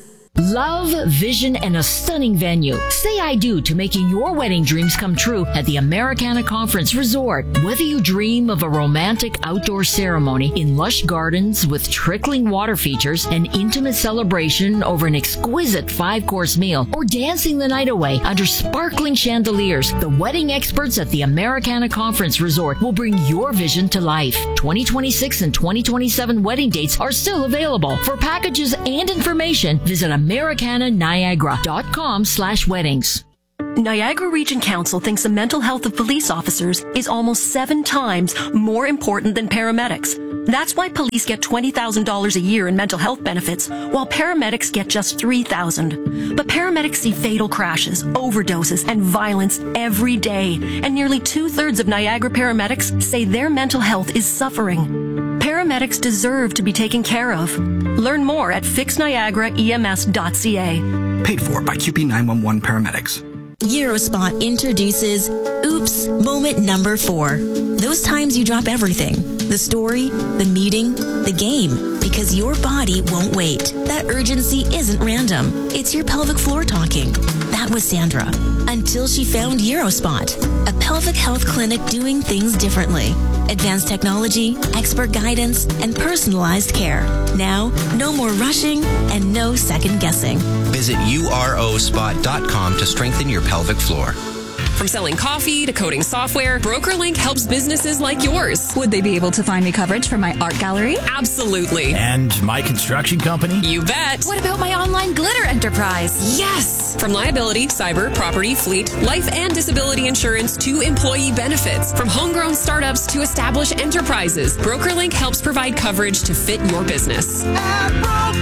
Love, vision, and a stunning venue. Say I do to making your wedding dreams come true at the Americana Conference Resort. Whether you dream of a romantic outdoor ceremony in lush gardens with trickling water features, an intimate celebration over an exquisite five-course meal, or dancing the night away under sparkling chandeliers, the wedding experts at the Americana Conference Resort will bring your vision to life. twenty twenty-six and twenty twenty-seven wedding dates are still available. For packages and information, visit Americana Niagara dot com slash weddings. Niagara Region Council thinks the mental health of police officers is almost seven times more important than paramedics. That's why police get twenty thousand dollars a year in mental health benefits, while paramedics get just three thousand dollars. But paramedics see fatal crashes, overdoses, and violence every day, and nearly two-thirds of Niagara paramedics say their mental health is suffering. Paramedics deserve to be taken care of. Learn more at fix niagara e m s dot c a. Paid for by Q P nine one one Paramedics. Eurospot introduces Oops Moment Number Four. Those times you drop everything. The story, the meeting, the game. Because your body won't wait. That urgency isn't random. It's your pelvic floor talking. That was Sandra. Until she found Eurospot, a pelvic health clinic doing things differently. Advanced technology, expert guidance, and personalized care. Now, no more rushing and no second guessing. Visit U R O spot dot com to strengthen your pelvic floor. From selling coffee to coding software, BrokerLink helps businesses like yours. Would they be able to find me coverage for my art gallery? Absolutely. And my construction company? You bet. What about my online glitter enterprise? Yes. From liability, cyber, property, fleet, life and disability insurance to employee benefits. From homegrown startups to established enterprises, BrokerLink helps provide coverage to fit your business. At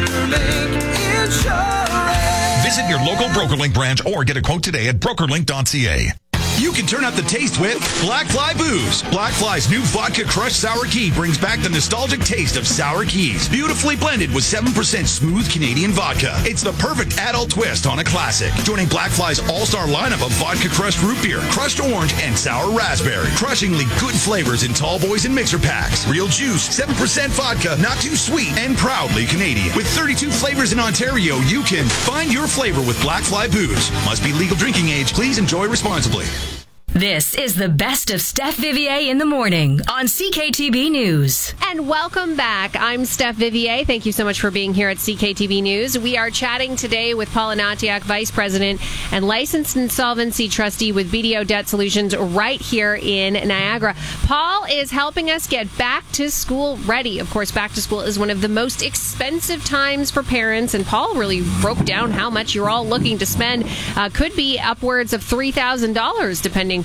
BrokerLink Insurance. Visit your local BrokerLink branch or get a quote today at broker link dot c a. You can turn up the taste with Black Fly Booze. Black Fly's new vodka crushed sour key brings back the nostalgic taste of sour keys. Beautifully blended with seven percent smooth Canadian vodka. It's the perfect adult twist on a classic. Joining Black Fly's all-star lineup of vodka crushed root beer, crushed orange, and sour raspberry. Crushingly good flavors in tall boys and mixer packs. Real juice, seven percent vodka, not too sweet, and proudly Canadian. With thirty-two flavors in Ontario, you can find your flavor with Black Fly Booze. Must be legal drinking age. Please enjoy responsibly. This is the best of Steph Vivier in the morning on C K T B News. And welcome back. I'm Steph Vivier. Thank you so much for being here at C K T B News. We are chatting today with Paul Anatiak, Vice President and Licensed Insolvency Trustee with B D O Debt Solutions right here in Niagara. Paul is helping us get back to school ready. Of course, back to school is one of the most expensive times for parents, and Paul really broke down how much you're all looking to spend. Uh, could be upwards of three thousand dollars depending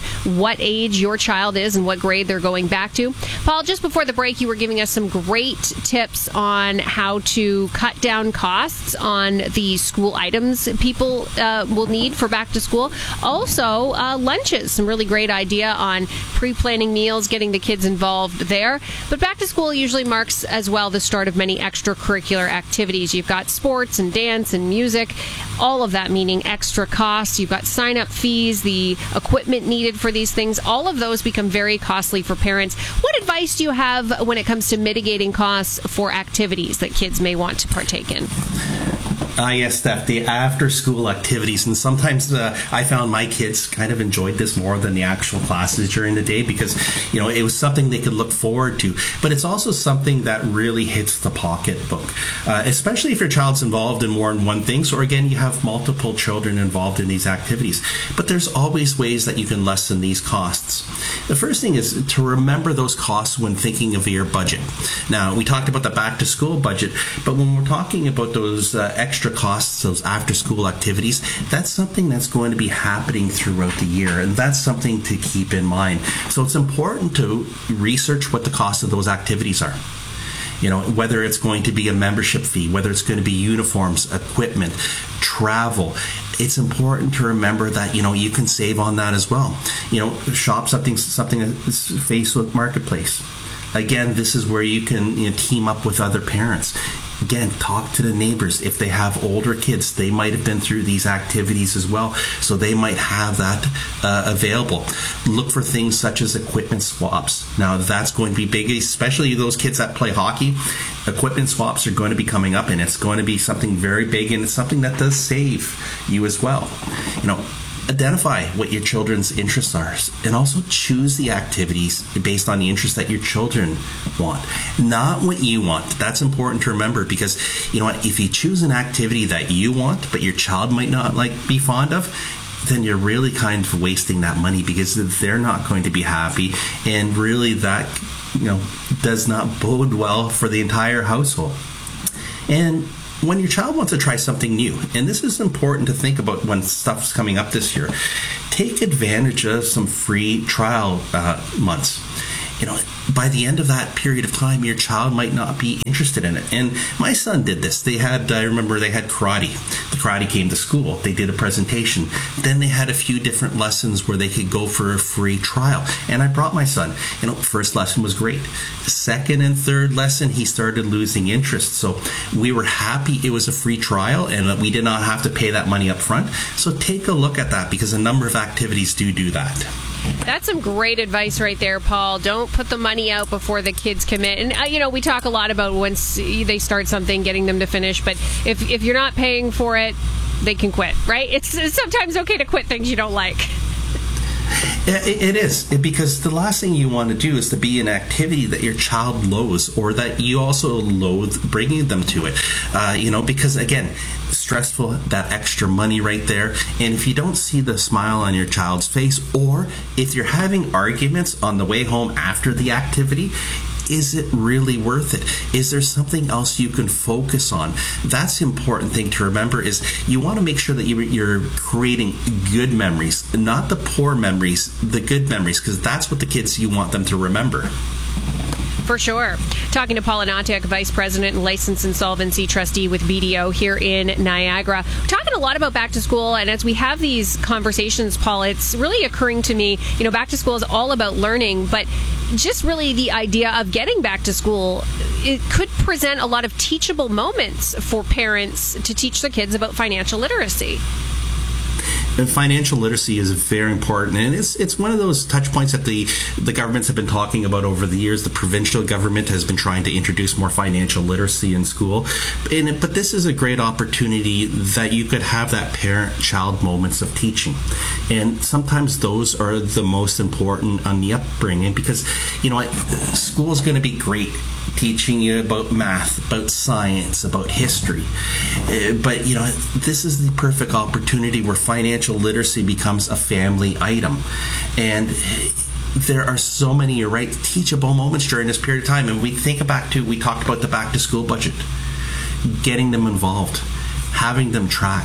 what age your child is and what grade they're going back to. Paul, just before the break, you were giving us some great tips on how to cut down costs on the school items people uh, will need for back to school. Also, uh, lunches, some really great idea on pre-planning meals, getting the kids involved there. But back to school usually marks as well the start of many extracurricular activities. You've got sports and dance and music, all of that meaning extra costs. You've got sign-up fees, the equipment needed for these things. All of those become very costly for parents. What advice do you have when it comes to mitigating costs for activities that kids may want to partake in? Ah, uh, yes, Steph, the after-school activities. And sometimes uh, I found my kids kind of enjoyed this more than the actual classes during the day because, you know, it was something they could look forward to. But it's also something that really hits the pocketbook, uh, especially if your child's involved in more than one thing. So, again, you have multiple children involved in these activities. But there's always ways that you can lessen these costs. The first thing is to remember those costs when thinking of your budget. Now, we talked about the back-to-school budget, but when we're talking about those uh, extra costs, those after-school activities, that's something that's going to be happening throughout the year, and that's something to keep in mind. So it's important to research what the cost of those activities are. You know, whether it's going to be a membership fee, whether it's going to be uniforms, equipment, travel. It's important to remember that, you know, you can save on that as well. You know, shop something, something at Facebook Marketplace. Again, this is where you can, you know, team up with other parents. Again, talk to the neighbors. If they have older kids, they might have been through these activities as well, so they might have that uh, available. Look for things such as equipment swaps. Now, that's going to be big, especially those kids that play hockey. Equipment swaps are going to be coming up, and it's going to be something very big, and it's something that does save you as well. You know, identify what your children's interests are and also choose the activities based on the interests that your children want, not what you want. That's important to remember because, you know what, if you choose an activity that you want but your child might not like be fond of, then you're really kind of wasting that money because they're not going to be happy, and really that, you know, does not bode well for the entire household. And when your child wants to try something new, and this is important to think about when stuff's coming up this year, take advantage of some free trial uh, months. You know, by the end of that period of time, your child might not be interested in it. And my son did this. They had, I remember they had karate. The karate came to school. They did a presentation. Then they had a few different lessons where they could go for a free trial. And I brought my son. You know, first lesson was great. Second and third lesson, he started losing interest. So we were happy it was a free trial and we did not have to pay that money up front. So take a look at that because a number of activities do do that. That's some great advice right there, Paul. Don't put the money out before the kids commit. And, uh, you know, we talk a lot about once they start something, getting them to finish. But if, if you're not paying for it, they can quit, right? It's, it's sometimes okay to quit things you don't like. It is, because the last thing you want to do is to be an activity that your child loathes or that you also loathe bringing them to it. Uh, you know, because again, stressful, that extra money right there. And if you don't see the smile on your child's face, or if you're having arguments on the way home after the activity, is it really worth it? Is there something else you can focus on? That's the important thing to remember is you want to make sure that you're creating good memories, not the poor memories, the good memories, because that's what the kids, you want them to remember. For sure. Talking to Paula Natek, Vice President and Licensed Insolvency Trustee with B D O here in Niagara. We're talking a lot about back to school, and as we have these conversations, Paul, it's really occurring to me, you know, back to school is all about learning, but just really the idea of getting back to school, it could present a lot of teachable moments for parents to teach their kids about financial literacy. And financial literacy is very important, and it's it's one of those touch points that the the governments have been talking about over the years. The provincial government has been trying to introduce more financial literacy in school, and, but this is a great opportunity that you could have that parent-child moments of teaching, and sometimes those are the most important on the upbringing because, you know, school is going to be great teaching you about math, about science, about history. Uh, but, you know, this is the perfect opportunity where financial literacy becomes a family item. And there are so many, you're right, teachable moments during this period of time. And we think back to, we talked about the back to school budget, getting them involved, having them track,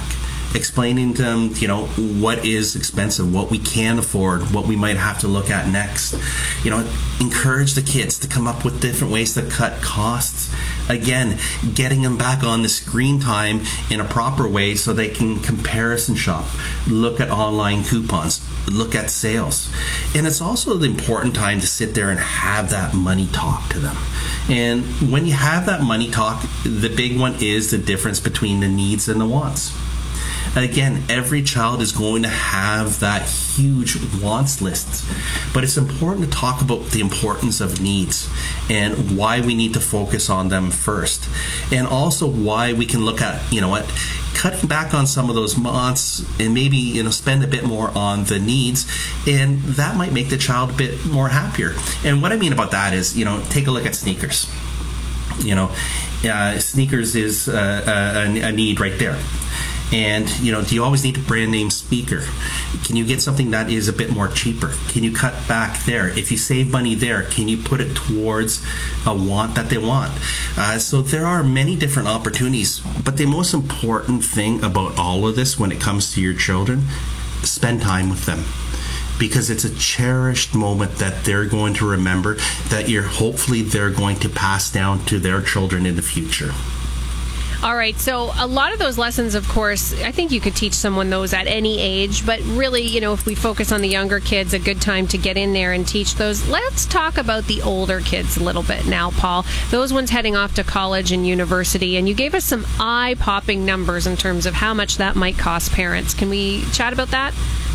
explaining to them, you know, what is expensive, what we can afford, what we might have to look at next. You know, encourage the kids to come up with different ways to cut costs. Again, getting them back on the screen time in a proper way so they can comparison shop, look at online coupons, look at sales. And it's also the important time to sit there and have that money talk to them. And when you have that money talk, the big one is the difference between the needs and the wants. Again, every child is going to have that huge wants list, but it's important to talk about the importance of needs and why we need to focus on them first, and also why we can look at, you know what, cutting back on some of those wants and maybe, you know, spend a bit more on the needs, and that might make the child a bit more happier. And what I mean about that is, you know, take a look at sneakers. You know, uh, sneakers is uh, a, a need right there. And, you know, do you always need a brand name speaker? Can you get something that is a bit more cheaper? Can you cut back there? If you save money there, can you put it towards a want that they want? Uh, so there are many different opportunities. But the most important thing about all of this when it comes to your children, spend time with them. Because it's a cherished moment that they're going to remember, that you're hopefully they're going to pass down to their children in the future. All right, so a lot of those lessons, of course, I think you could teach someone those at any age, but really, you know, if we focus on the younger kids, a good time to get in there and teach those. Let's talk about the older kids a little bit now, Paul. Those ones heading off to college and university, and you gave us some eye-popping numbers in terms of how much that might cost parents. Can we chat about that?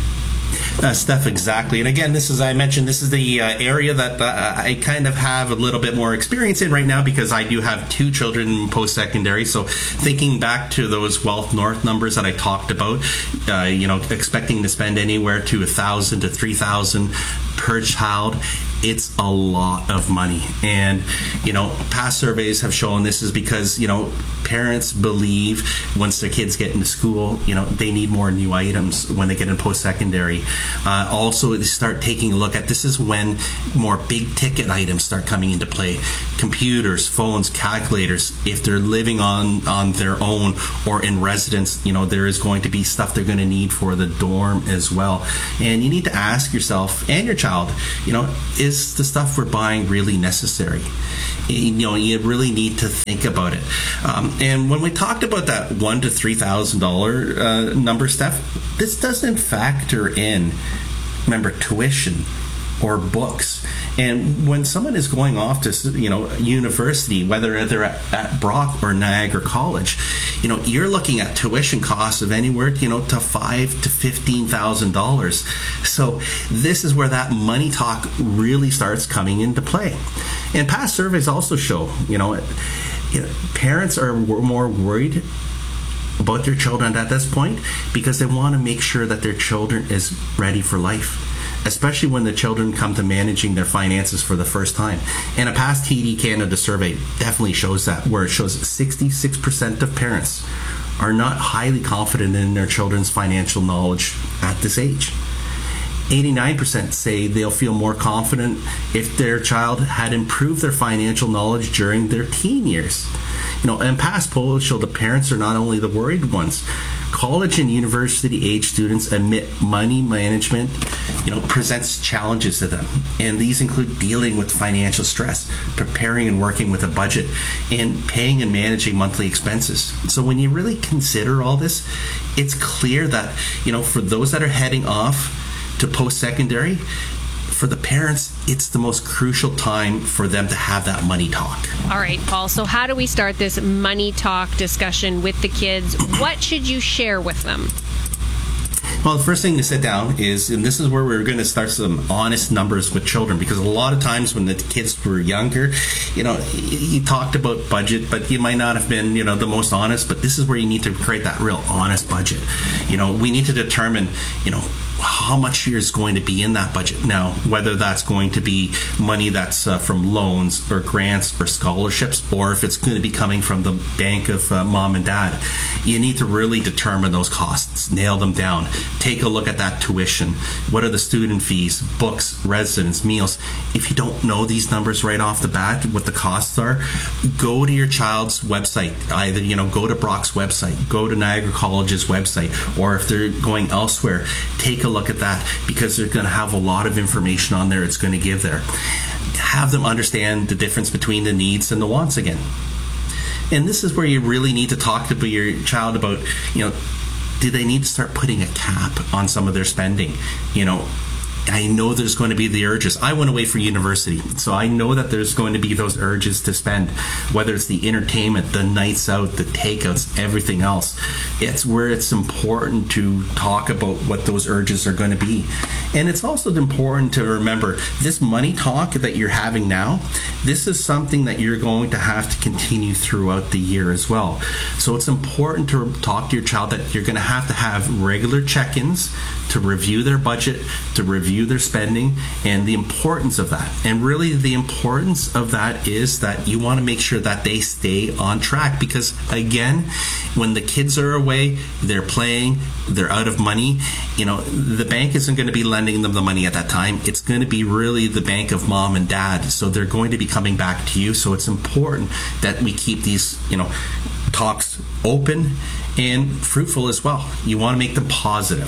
Uh, Steph, exactly. And again, this is, I mentioned, this is the uh, area that uh, I kind of have a little bit more experience in right now because I do have two children in post-secondary. So thinking back to those Wealth North numbers that I talked about, uh, you know, expecting to spend anywhere to one thousand to three thousand per child, it's a lot of money. And, you know, past surveys have shown this is because, you know, parents believe once their kids get into school, you know, they need more new items when they get in post-secondary. Uh, also, they start taking a look at, this is when more big ticket items start coming into play. Computers, phones, calculators. If they're living on, on their own or in residence, you know, there is going to be stuff they're going to need for the dorm as well. And you need to ask yourself and your child, you know, is Is the stuff we're buying really necessary? You know, you really need to think about it. Um, and when we talked about that one to three thousand dollar uh, number, Steph, this doesn't factor in, remember, tuition or books. And when someone is going off to, you know, university, whether they're at, at Brock or Niagara College, you know, you're looking at tuition costs of anywhere, you know, to five to fifteen thousand dollars. So this is where that money talk really starts coming into play. And past surveys also show, you know, you know parents are more worried about their children at this point because they want to make sure that their children is ready for life, especially when the children come to managing their finances for the first time. And a past T D Canada survey definitely shows that, where it shows sixty-six percent of parents are not highly confident in their children's financial knowledge at this age. eighty-nine percent say they'll feel more confident if their child had improved their financial knowledge during their teen years. You know, and past polls show the parents are not only the worried ones. College and university age students admit money management, you know, presents challenges to them. And these include dealing with financial stress, preparing and working with a budget, and paying and managing monthly expenses. So when you really consider all this, it's clear that, you know, for those that are heading off to post-secondary, for the parents, it's the most crucial time for them to have that money talk. All right, Paul. So how do we start this money talk discussion with the kids? What should you share with them? Well, the first thing to sit down is, and this is where we're going to start some honest numbers with children, because a lot of times when the kids were younger, you know, you talked about budget, but you might not have been, you know, the most honest, but this is where you need to create that real honest budget. You know, we need to determine, you know, how much is going to be in that budget. Now, whether that's going to be money that's uh, from loans or grants or scholarships, or if it's going to be coming from the bank of uh, mom and dad, you need to really determine those costs, nail them down. Take a look at that tuition. What are the student fees, books, residence, meals? If you don't know these numbers right off the bat, what the costs are, go to your child's website. Either, you know, go to Brock's website, go to Niagara College's website, or if they're going elsewhere, take a look at that, because they're going to have a lot of information on there it's going to give there. Have them understand the difference between the needs and the wants again. And this is where you really need to talk to your child about, you know, do they need to start putting a cap on some of their spending? You know, I know there's going to be the urges. I went away for university, so I know that there's going to be those urges to spend, whether it's the entertainment, the nights out, the takeouts, everything else. It's where it's important to talk about what those urges are going to be. And it's also important to remember this money talk that you're having now, this is something that you're going to have to continue throughout the year as well. So it's important to talk to your child that you're going to have to have regular check-ins to review their budget, to review their spending, and the importance of that. And really the importance of that is that you want to make sure that they stay on track, because again, when the kids are away, they're playing, they're out of money, you know, the bank isn't going to be lending them the money at that time. It's going to be really the bank of mom and dad. So they're going to be coming back to you. So it's important that we keep these, you know, talks open and fruitful as well. You want to make them positive.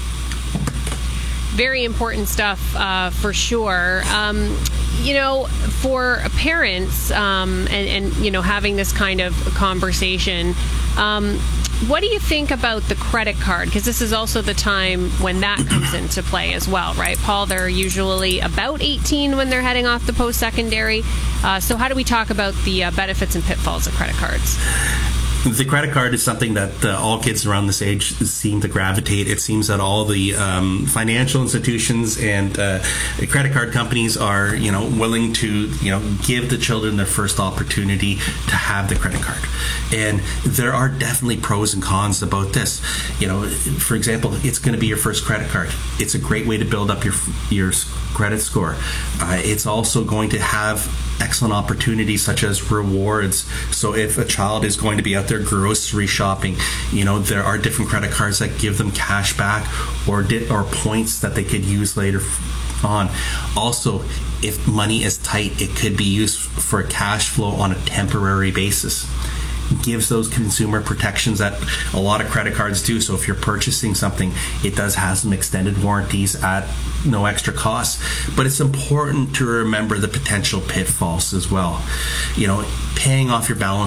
Very important stuff, uh, for sure. Um, you know, for parents, um, and, and, you know, having this kind of conversation, um, what do you think about the credit card? Because this is also the time when that comes into play as well, right? Paul, they're usually about eighteen when they're heading off to post-secondary. Uh, so how do we talk about the uh, benefits and pitfalls of credit cards? The credit card is something that uh, all kids around this age seem to gravitate. It seems that all the um, financial institutions and uh, credit card companies are, you know, willing to, you know, give the children their first opportunity to have the credit card. And there are definitely pros and cons about this. You know, for example, it's going to be your first credit card. It's a great way to build up your your credit score. Uh, it's also going to have excellent opportunities such as rewards. So if a child is going to be out there grocery shopping, you know, there are different credit cards that give them cash back or di- or points that they could use later on. Also, if money is tight, it could be used for cash flow on a temporary basis. Gives those consumer protections that a lot of credit cards do. So if you're purchasing something, it does have some extended warranties at no extra cost. But it's important to remember the potential pitfalls as well. You know, paying off your balance